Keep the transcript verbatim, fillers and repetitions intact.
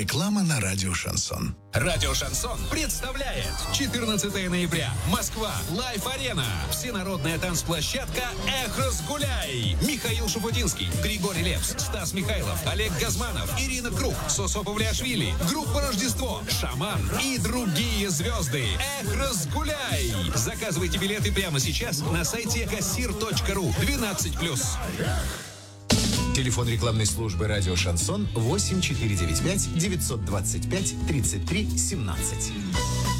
Реклама на радио «Шансон». Радио «Шансон» представляет четырнадцатого ноября. Москва. Лайф-арена. Всенародная танцплощадка «Эх, разгуляй». Михаил Шуфутинский, Григорий Лепс, Стас Михайлов, Олег Газманов, Ирина Круг, Сосо Павлиашвили, группа «Рождество», «Шаман» и другие звезды. «Эх, разгуляй». Заказывайте билеты прямо сейчас на сайте кассир точка ру. двенадцать плюс. Телефон рекламной службы «Радио Шансон» восемь четыре девять пять девятьсот двадцать пять тридцать три семнадцать.